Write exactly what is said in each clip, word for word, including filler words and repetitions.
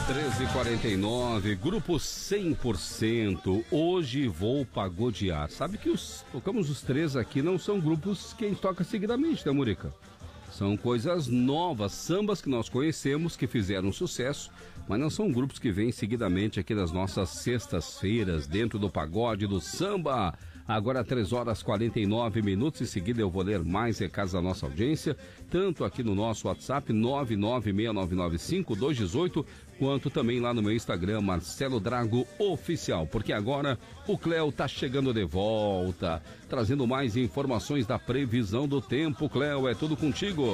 treze e quarenta e nove, grupo cem por cento, hoje vou pagodear. Sabe que os, tocamos os três aqui, não são grupos que a gente toca seguidamente, né, Murica? São coisas novas, sambas que nós conhecemos, que fizeram sucesso, mas não são grupos que vêm seguidamente aqui nas nossas sextas-feiras, dentro do pagode do samba. Agora três horas e quarenta e nove minutos, em seguida eu vou ler mais recados da nossa audiência, tanto aqui no nosso WhatsApp nove nove seis nove nove cinco dois um oito, quanto também lá no meu Instagram, Marcelo Drago Oficial, porque agora o Cléo tá chegando de volta, trazendo mais informações da previsão do tempo. Cléo, é tudo contigo.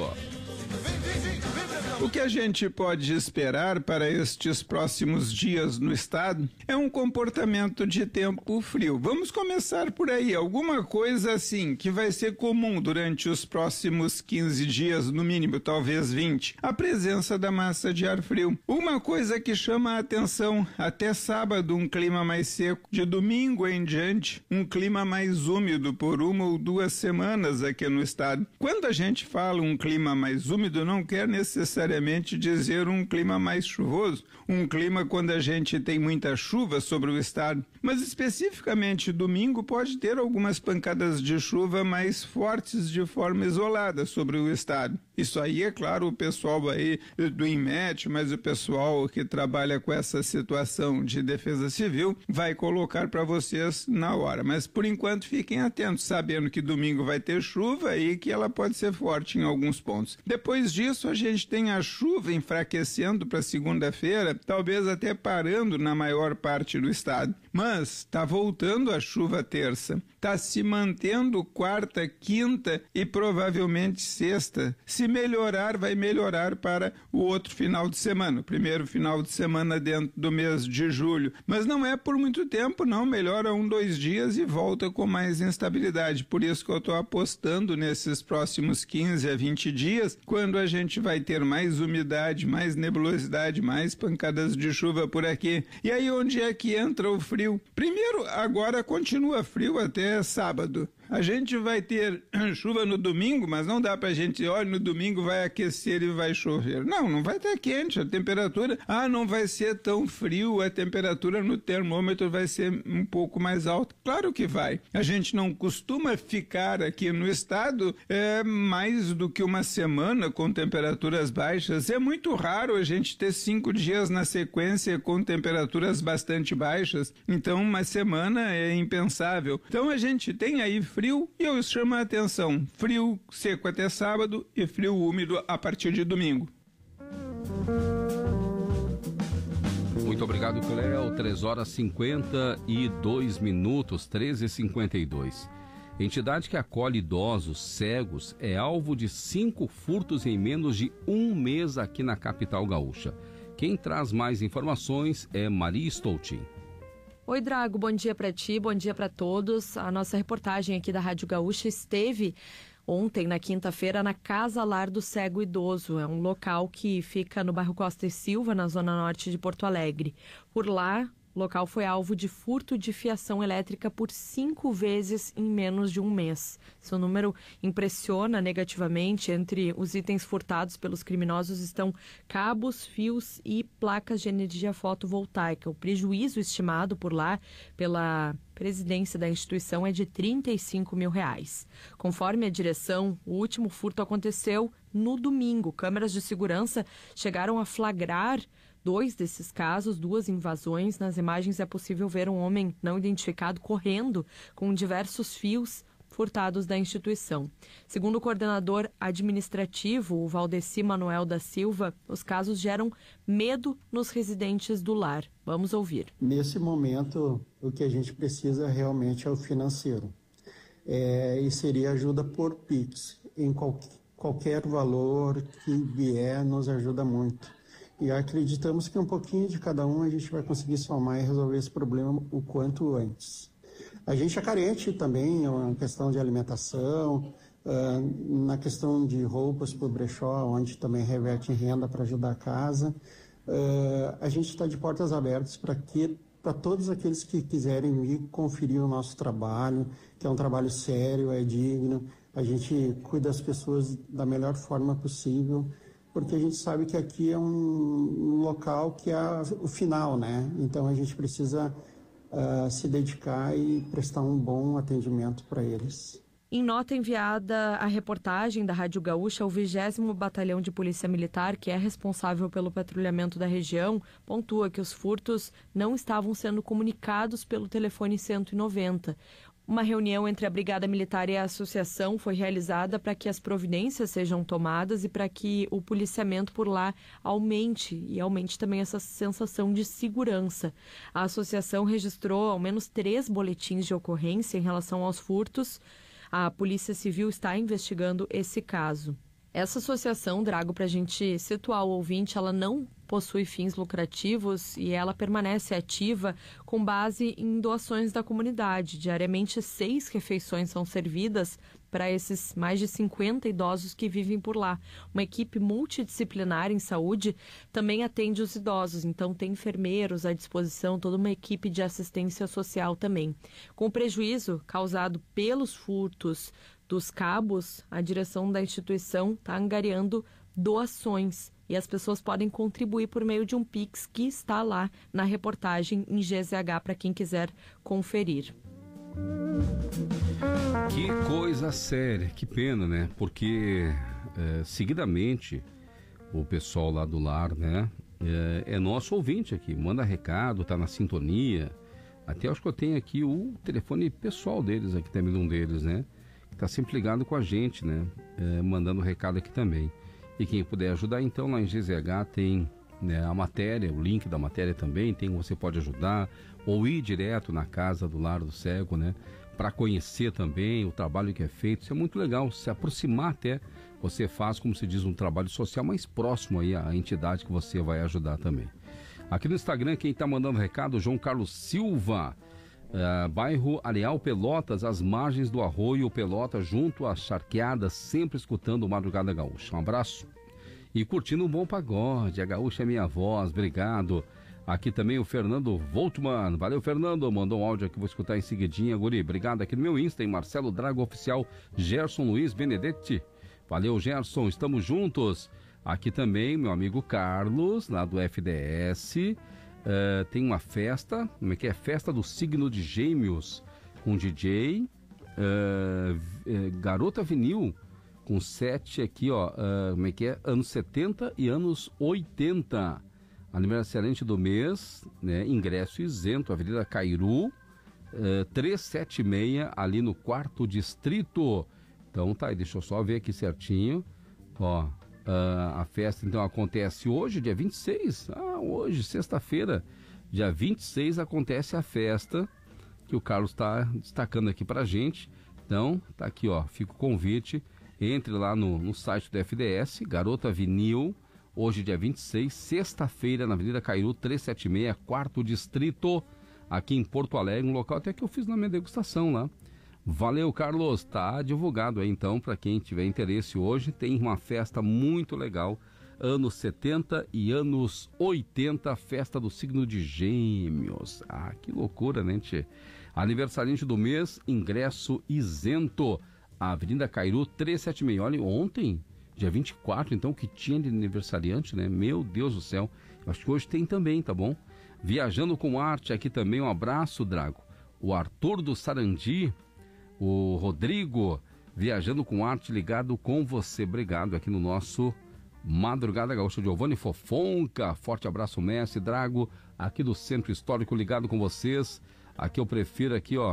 O que a gente pode esperar para estes próximos dias no estado é um comportamento de tempo frio. Vamos começar por aí, alguma coisa assim que vai ser comum durante os próximos quinze dias, no mínimo, talvez vinte. A presença da massa de ar frio. Uma coisa que chama a atenção, até sábado um clima mais seco, de domingo em diante um clima mais úmido por uma ou duas semanas aqui no estado. Quando a gente fala um clima mais úmido, não quer necessariamente dizer um clima mais chuvoso, um clima quando a gente tem muita chuva sobre o estado, mas especificamente domingo pode ter algumas pancadas de chuva mais fortes de forma isolada sobre o estado. Isso aí, é claro, o pessoal aí do INMET, mas o pessoal que trabalha com essa situação de defesa civil vai colocar para vocês na hora, mas por enquanto fiquem atentos, sabendo que domingo vai ter chuva e que ela pode ser forte em alguns pontos. Depois disso a gente tem a chuva enfraquecendo para segunda-feira, talvez até parando na maior parte do estado. Mas está voltando a chuva terça, está se mantendo quarta, quinta e provavelmente sexta. Se melhorar, vai melhorar para o outro final de semana, o primeiro final de semana dentro do mês de julho. Mas não é por muito tempo, não. Melhora um, dois dias e volta com mais instabilidade. Por isso que eu estou apostando nesses próximos quinze a vinte dias, quando a gente vai ter mais umidade, mais nebulosidade, mais pancadas de chuva por aqui. E aí onde é que entra o frio? Primeiro, agora continua frio até sábado. A gente vai ter chuva no domingo, mas não dá pra gente, olha, no domingo vai aquecer e vai chover. Não, não vai estar quente, a temperatura, ah, não vai ser tão frio, a temperatura no termômetro vai ser um pouco mais alta. Claro que vai. A gente não costuma ficar aqui no estado é, mais do que uma semana com temperaturas baixas. É muito raro a gente ter cinco dias na sequência com temperaturas bastante baixas. Então, uma semana é impensável. Então, a gente tem aí frio e eu chamo a atenção, frio seco até sábado e frio úmido a partir de domingo. Muito obrigado, Cléo. três horas e cinquenta e dois minutos, treze e cinquenta e dois. Entidade que acolhe idosos cegos é alvo de cinco furtos em menos de um mês aqui na capital gaúcha. Quem traz mais informações é Maria Stoltin. Oi, Drago, bom dia para ti, bom dia para todos. A nossa reportagem aqui da Rádio Gaúcha esteve ontem, na quinta-feira, na Casa Lar do Cego Idoso. É um local que fica no bairro Costa e Silva, na zona norte de Porto Alegre. Por lá, o local foi alvo de furto de fiação elétrica por cinco vezes em menos de um mês. Seu número impressiona negativamente. Entre os itens furtados pelos criminosos estão cabos, fios e placas de energia fotovoltaica. O prejuízo estimado por lá pela presidência da instituição é de trinta e cinco mil reais. Conforme a direção, o último furto aconteceu no domingo. Câmeras de segurança chegaram a flagrar dois desses casos, duas invasões. Nas imagens é possível ver um homem não identificado correndo com diversos fios furtados da instituição. Segundo o coordenador administrativo, o Valdeci Manuel da Silva, os casos geram medo nos residentes do lar. Vamos ouvir. Nesse momento, o que a gente precisa realmente é o financeiro. É, e seria ajuda por Pix. Em qual, qualquer valor que vier, nos ajuda muito. E acreditamos que um pouquinho de cada um a gente vai conseguir somar e resolver esse problema o quanto antes. A gente é carente também na questão de alimentação, uh, na questão de roupas para o brechó, onde também reverte renda para ajudar a casa. Uh, a gente está de portas abertas para que para todos aqueles que quiserem vir conferir o nosso trabalho, que é um trabalho sério, é digno. A gente cuida das pessoas da melhor forma possível, porque a gente sabe que aqui é um, local que é o final, né? Então a gente precisa uh, se dedicar e prestar um bom atendimento para eles. Em nota enviada à reportagem da Rádio Gaúcha, o vigésimo Batalhão de Polícia Militar, que é responsável pelo patrulhamento da região, pontua que os furtos não estavam sendo comunicados pelo telefone cento e noventa. Uma reunião entre a Brigada Militar e a associação foi realizada para que as providências sejam tomadas e para que o policiamento por lá aumente e aumente também essa sensação de segurança. A associação registrou ao menos três boletins de ocorrência em relação aos furtos. A Polícia Civil está investigando esse caso. Essa associação, Drago, para a gente situar o ouvinte, ela não possui fins lucrativos e ela permanece ativa com base em doações da comunidade. Diariamente, seis refeições são servidas para esses mais de cinquenta idosos que vivem por lá. Uma equipe multidisciplinar em saúde também atende os idosos, então tem enfermeiros à disposição, toda uma equipe de assistência social também. Com o prejuízo causado pelos furtos dos cabos, a direção da instituição está angariando doações e as pessoas podem contribuir por meio de um Pix que está lá na reportagem em G Z H para quem quiser conferir. Que coisa séria, que pena, né? Porque é, seguidamente o pessoal lá do lar, né, é, é nosso ouvinte aqui, manda recado, tá na sintonia. Até acho que eu tenho aqui o telefone pessoal deles, aqui também um deles, né? Está sempre ligado com a gente, né? É, mandando recado aqui também. E quem puder ajudar, então, lá em G Z H tem, né, a matéria, o link da matéria também, tem, você pode ajudar, ou ir direto na casa do Lar do Cego, né? Para conhecer também o trabalho que é feito. Isso é muito legal, se aproximar até. Você faz, como se diz, um trabalho social mais próximo aí à entidade que você vai ajudar também. Aqui no Instagram, quem está mandando recado, João Carlos Silva. Uh, bairro Areal Pelotas, às margens do Arroio Pelota, junto às charqueadas, sempre escutando o Madrugada Gaúcha. Um abraço e curtindo um bom pagode. A Gaúcha é minha voz, obrigado. Aqui também o Fernando Voltman. Valeu, Fernando, mandou um áudio aqui, vou escutar em seguidinha, guri. Obrigado. Aqui no meu Insta, em Marcelo Drago Oficial, Gerson Luiz Benedetti. Valeu, Gerson, estamos juntos. Aqui também meu amigo Carlos, lá do F D S. Uh, tem uma festa, como é que é? Festa do signo de Gêmeos, com D J, uh, uh, Garota Vinil, com sete aqui, ó, uh, como é que é? Anos setenta e anos oitenta. Aniversariante do mês, né? Ingresso isento, Avenida Cairu, uh, trezentos e setenta e seis, ali no quarto distrito. Então tá aí, deixa eu só ver aqui certinho, ó. Uh, a festa então acontece hoje, dia vinte e seis. Ah, hoje, sexta-feira, dia vinte e seis, acontece a festa que o Carlos está destacando aqui pra gente. Então, tá aqui, ó, fica o convite. Entre lá no, no site do F D S, Garota Vinil, hoje, dia vinte e seis, sexta-feira, na Avenida Cairu, trezentos e setenta e seis, quarto distrito, aqui em Porto Alegre, um local até que eu fiz na minha degustação lá. Valeu, Carlos, tá divulgado aí então, para quem tiver interesse hoje, tem uma festa muito legal, anos setenta e anos oitenta, festa do signo de Gêmeos. Ah, que loucura, né, tchê? Aniversariante do mês, ingresso isento, Avenida Cairu, trezentos e setenta e seis. Olha, ontem, dia vinte e quatro, então, que tinha de aniversariante, né? Meu Deus do céu, acho que hoje tem também, tá bom? Viajando com Arte, aqui também, um abraço, Drago. O Arthur do Sarandi, o Rodrigo, Viajando com Arte, ligado com você. Obrigado aqui no nosso Madrugada Gaúcha. Giovanni Fofonca, forte abraço, mestre Drago, aqui do Centro Histórico, ligado com vocês. Aqui eu prefiro aqui, ó,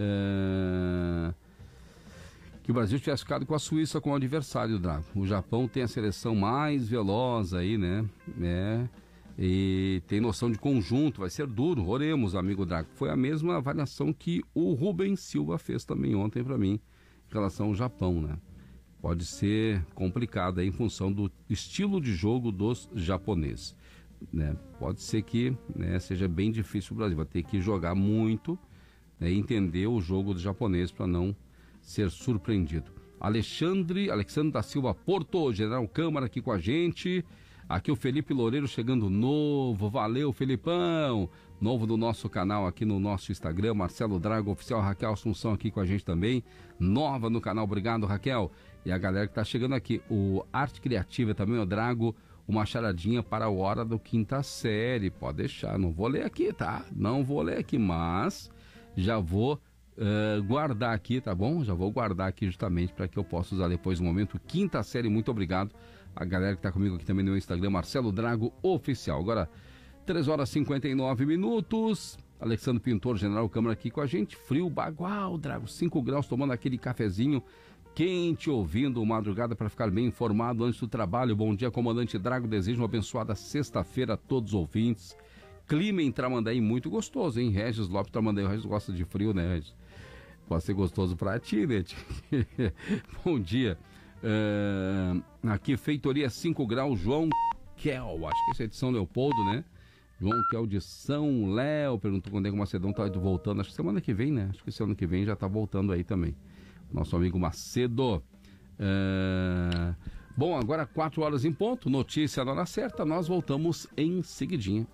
é... que o Brasil tivesse ficado com a Suíça como adversário, Drago. O Japão tem a seleção mais veloz aí, né? É... E tem noção de conjunto, vai ser duro, oremos, amigo Drago. Foi a mesma avaliação que o Rubens Silva fez também ontem para mim, em relação ao Japão, né? Pode ser complicado aí em função do estilo de jogo dos japoneses, né? Pode ser que, né, seja bem difícil o Brasil, vai ter que jogar muito, né, entender o jogo dos japoneses para não ser surpreendido. Alexandre, Alexandre da Silva Porto, General Câmara aqui com a gente. Aqui o Felipe Loureiro chegando novo, valeu Felipão, novo do nosso canal aqui no nosso Instagram, Marcelo Drago Oficial, Raquel Assunção aqui com a gente também, nova no canal, obrigado Raquel. E a galera que tá chegando aqui, o Arte Criativa também, o Drago, uma charadinha para a hora do quinta série. Pode deixar, não vou ler aqui, tá? Não vou ler aqui, mas já vou uh, guardar aqui, tá bom? Já vou guardar aqui justamente para que eu possa usar depois no momento. Quinta série, muito obrigado. A galera que está comigo aqui também no Instagram, Marcelo Drago Oficial. Agora, três horas e cinquenta e nove minutos. Alexandre Pintor, General Câmara aqui com a gente. Frio, bagual, Drago, cinco graus, tomando aquele cafezinho quente, ouvindo o Madrugada para ficar bem informado antes do trabalho. Bom dia, comandante Drago. Desejo uma abençoada sexta-feira a todos os ouvintes. Clima em Tramandaí muito gostoso, hein? Regis Lopes, Tramandaí. O Regis gosta de frio, né, Regis? Pode ser gostoso para ti, né? Bom dia. Uh, aqui, Feitoria cinco graus, João Kel. Acho que essa é de São Leopoldo, né? João Kel de São Léo. Perguntou quando é que o Macedão tá voltando. Acho que semana que vem, né? Acho que esse ano que vem já tá voltando aí também. Nosso amigo Macedo. É... Bom, agora quatro horas em ponto, notícia na hora certa, nós voltamos em seguidinha.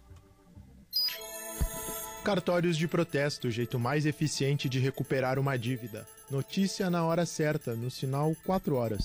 Cartórios de protesto, o jeito mais eficiente de recuperar uma dívida. Notícia na hora certa, no sinal quatro horas.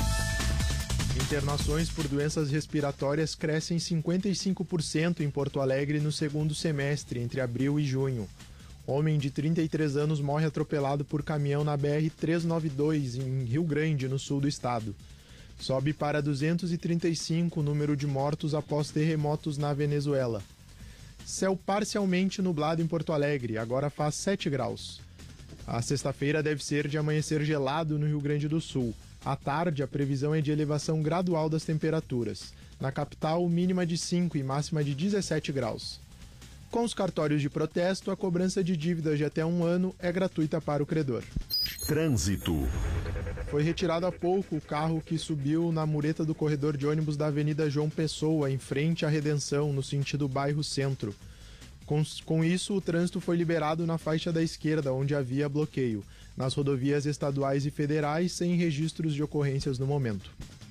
Internações por doenças respiratórias crescem cinquenta e cinco por cento em Porto Alegre no segundo semestre, entre abril e junho. Homem de trinta e três anos morre atropelado por caminhão na B R trezentos e noventa e dois, em Rio Grande, no sul do estado. Sobe para duzentos e trinta e cinco o número de mortos após terremotos na Venezuela. Céu parcialmente nublado em Porto Alegre, agora faz sete graus. A sexta-feira deve ser de amanhecer gelado no Rio Grande do Sul. À tarde, a previsão é de elevação gradual das temperaturas. Na capital, mínima de cinco e máxima de dezessete graus. Com os cartórios de protesto, a cobrança de dívidas de até um ano é gratuita para o credor. Trânsito. Foi retirado há pouco o carro que subiu na mureta do corredor de ônibus da Avenida João Pessoa, em frente à Redenção, no sentido bairro Centro. Com, com isso, o trânsito foi liberado na faixa da esquerda, onde havia bloqueio, nas rodovias estaduais e federais, sem registros de ocorrências no momento.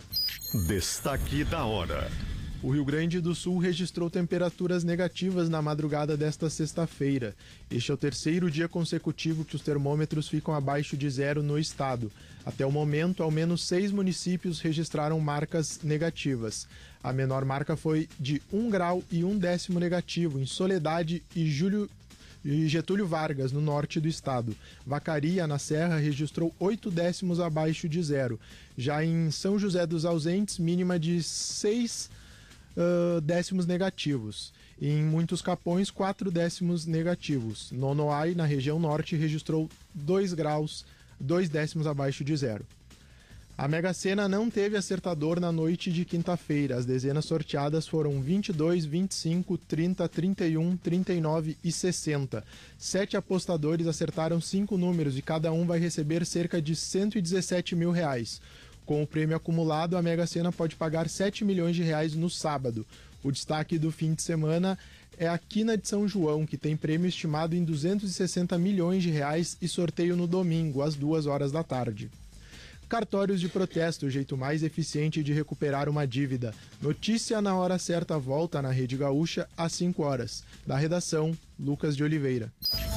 Destaque da hora. O Rio Grande do Sul registrou temperaturas negativas na madrugada desta sexta-feira. Este é o terceiro dia consecutivo que os termômetros ficam abaixo de zero no estado. Até o momento, ao menos seis municípios registraram marcas negativas. A menor marca foi de um grau e um décimo negativo em Soledade e Júlio e Getúlio Vargas, no norte do estado. Vacaria, na Serra, registrou oito décimos abaixo de zero. Já em São José dos Ausentes, mínima de seis Uh, décimos negativos. E em muitos capões, quatro décimos negativos. Nonoai, na região norte, registrou dois graus, dois décimos abaixo de zero. A Mega Sena não teve acertador na noite de quinta-feira. As dezenas sorteadas foram vinte e dois, vinte e cinco, trinta, trinta e um, trinta e nove e sessenta. Sete apostadores acertaram cinco números e cada um vai receber cerca de cento e dezessete mil reais. Com o prêmio acumulado, a Mega Sena pode pagar sete milhões de reais no sábado. O destaque do fim de semana é a Quina de São João, que tem prêmio estimado em duzentos e sessenta milhões de reais e sorteio no domingo, às duas horas da tarde. Cartórios de protesto, o jeito mais eficiente de recuperar uma dívida. Notícia na hora certa volta na Rede Gaúcha, às cinco horas. Da redação, Lucas de Oliveira.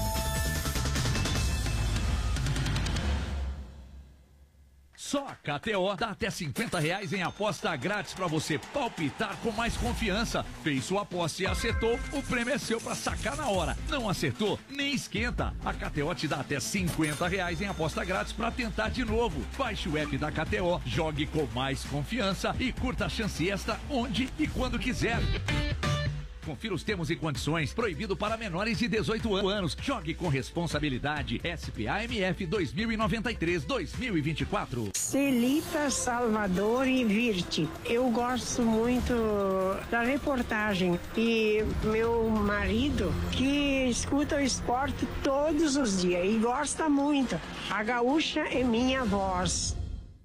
Só a K T O dá até cinquenta reais em aposta grátis para você palpitar com mais confiança. Fez sua aposta e acertou, o prêmio é seu para sacar na hora. Não acertou? Nem esquenta. A K T O te dá até cinquenta reais em aposta grátis para tentar de novo. Baixe o app da K T O, jogue com mais confiança e curta a chance extra onde e quando quiser. Confira os termos e condições. Proibido para menores de dezoito anos. Jogue com responsabilidade. S P A M F dois mil e noventa e três, dois mil e vinte e quatro. Celita Salvador e Virte. Eu gosto muito da reportagem. E meu marido, que escuta o esporte todos os dias e gosta muito. A gaúcha é minha voz.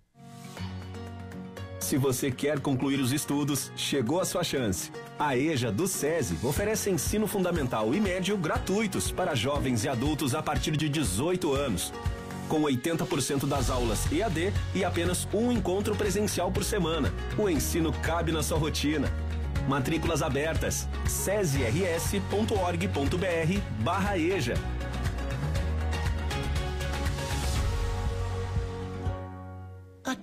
Se você quer concluir os estudos, chegou a sua chance. A EJA do SESI oferece ensino fundamental e médio gratuitos para jovens e adultos a partir de dezoito anos. Com oitenta por cento das aulas E A D e apenas um encontro presencial por semana. O ensino cabe na sua rotina. Matrículas abertas. sesirs.org.br barra EJA. A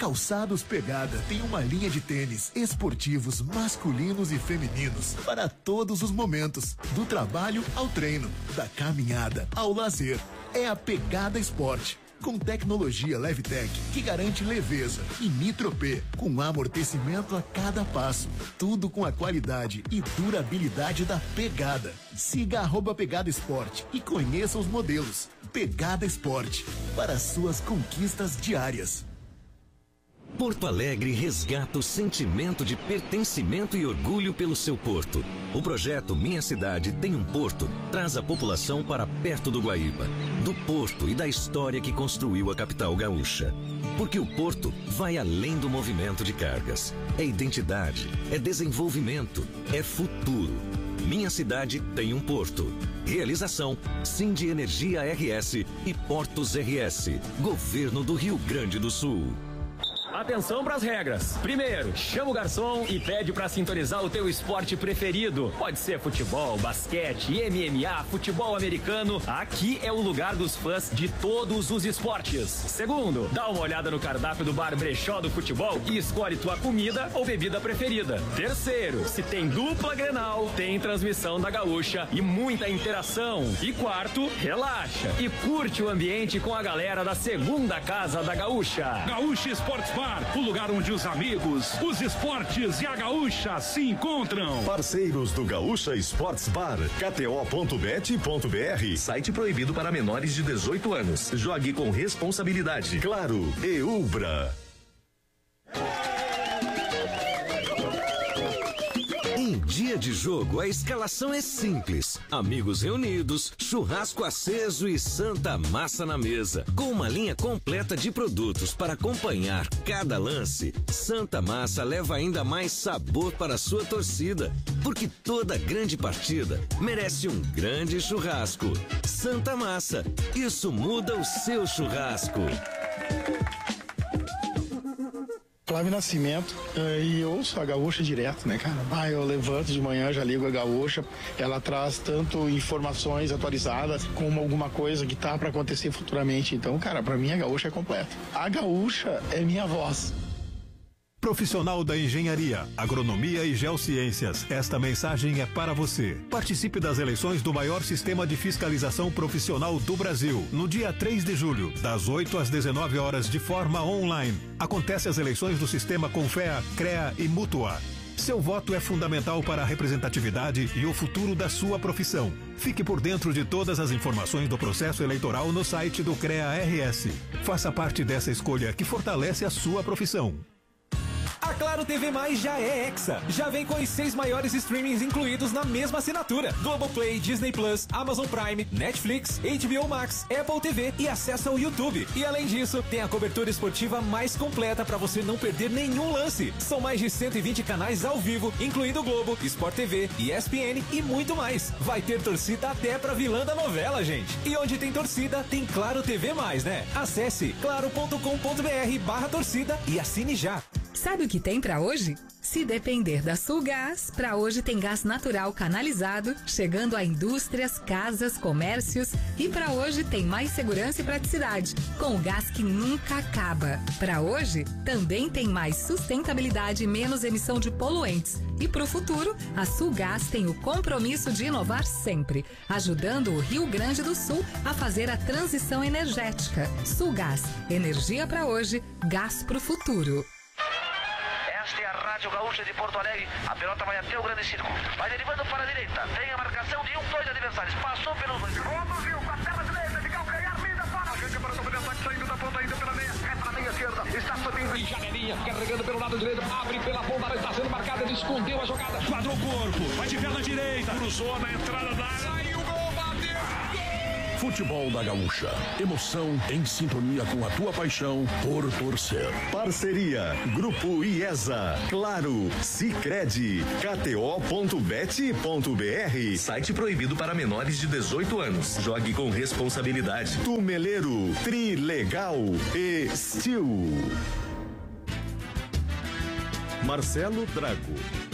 Calçados Pegada tem uma linha de tênis esportivos masculinos e femininos para todos os momentos, do trabalho ao treino, da caminhada ao lazer. É a Pegada Esporte, com tecnologia Levtech que garante leveza, e Nitro-P com amortecimento a cada passo. Tudo com a qualidade e durabilidade da Pegada. Siga arroba Pegada Esporte e conheça os modelos. Pegada Esporte, para suas conquistas diárias. Porto Alegre resgata o sentimento de pertencimento e orgulho pelo seu porto. O projeto Minha Cidade Tem um Porto traz a população para perto do Guaíba, do porto e da história que construiu a capital gaúcha. Porque o porto vai além do movimento de cargas. É identidade, é desenvolvimento, é futuro. Minha Cidade Tem um Porto. Realização Sindi Energia R S e Portos R S. Governo do Rio Grande do Sul. Atenção para as regras. Primeiro, chama o garçom e pede para sintonizar o teu esporte preferido. Pode ser futebol, basquete, M M A, futebol americano. Aqui é o lugar dos fãs de todos os esportes. Segundo, dá uma olhada no cardápio do Bar Brechó do Futebol e escolhe tua comida ou bebida preferida. Terceiro, se tem dupla Grenal, tem transmissão da Gaúcha e muita interação. E quarto, relaxa e curte o ambiente com a galera da segunda casa da Gaúcha. Gaúcha Sports Bar, o lugar onde os amigos, os esportes e a Gaúcha se encontram. Parceiros do Gaúcha Sports Bar, K T O ponto bet ponto B R. Site proibido para menores de dezoito anos. Jogue com responsabilidade. Claro, e Ubra. Em dia de jogo, a escalação é simples. Amigos reunidos, churrasco aceso e Santa Massa na mesa. Com uma linha completa de produtos para acompanhar cada lance, Santa Massa leva ainda mais sabor para a sua torcida. Porque toda grande partida merece um grande churrasco. Santa Massa, isso muda o seu churrasco. Flávio Nascimento, e eu ouço a Gaúcha direto, né, cara? Ah, eu levanto de manhã, já ligo a Gaúcha, ela traz tanto informações atualizadas como alguma coisa que tá para acontecer futuramente. Então, cara, para mim a Gaúcha é completa. A Gaúcha é minha voz. Profissional da engenharia, agronomia e geociências, esta mensagem é para você. Participe das eleições do maior sistema de fiscalização profissional do Brasil, no dia três de julho, das oito às dezenove horas, de forma online. Acontece as eleições do sistema Confea, CREA e Mútua. Seu voto é fundamental para a representatividade e o futuro da sua profissão. Fique por dentro de todas as informações do processo eleitoral no site do CREA R S. Faça parte dessa escolha que fortalece a sua profissão. A Claro T V Mais já é Hexa. Já vem com os seis maiores streamings incluídos na mesma assinatura: Globoplay, Disney Plus, Amazon Prime, Netflix, H B O Max, Apple T V e acesso ao YouTube. E além disso, tem a cobertura esportiva mais completa para você não perder nenhum lance. São mais de cento e vinte canais ao vivo, incluindo Globo, Sport T V, E S P N e muito mais. Vai ter torcida até pra vilã da novela, gente. E onde tem torcida, tem Claro T V Mais, né? Acesse claro ponto com ponto br barra torcida e assine já. Sabe o que tem pra hoje? Se depender da Sulgás, pra hoje tem gás natural canalizado, chegando a indústrias, casas, comércios, e pra hoje tem mais segurança e praticidade, com o gás que nunca acaba. Pra hoje, também tem mais sustentabilidade e menos emissão de poluentes. E pro futuro, a Sulgás tem o compromisso de inovar sempre, ajudando o Rio Grande do Sul a fazer a transição energética. Sulgás, energia pra hoje, gás pro futuro. Esta é a Rádio Gaúcha de Porto Alegre. A pelota vai até o grande círculo. Vai derivando para a direita. Tem a marcação de um, dois adversários. Passou pelos dois. Conduziu com a tela direita de calcanhar. Linda para a gente para o ataque. Saindo da ponta ainda pela meia. Reta na meia esquerda. Está subindo em janelinha. Carregando pelo lado direito. Abre pela ponta. Está sendo marcada. Ele escondeu a jogada. Quadrou o corpo. Vai de perna direita. Cruzou na entrada da área. Saiu o gol. Bateu. Futebol da Gaúcha. Emoção em sintonia com a tua paixão por torcer. Parceria Grupo IESA, Claro, Sicredi, K T O ponto bet ponto br. Site proibido para menores de dezoito anos. Jogue com responsabilidade. Tumeleiro, Trilegal e Steel. Marcelo Drago.